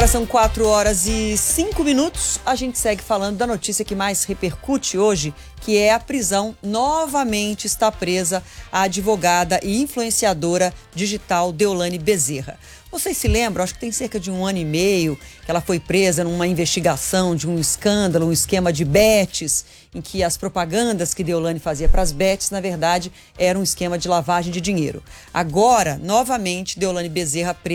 São 4h05. A gente segue falando da notícia que mais repercute hoje, que é a prisão. Novamente está presa a advogada e influenciadora digital Deolane Bezerra. Vocês se lembram? Acho que tem cerca de 1 ano e meio que ela foi presa numa investigação de um escândalo, um esquema de bets, em que as propagandas que Deolane fazia para as bets, na verdade, era um esquema de lavagem de dinheiro. Agora, novamente, Deolane Bezerra presa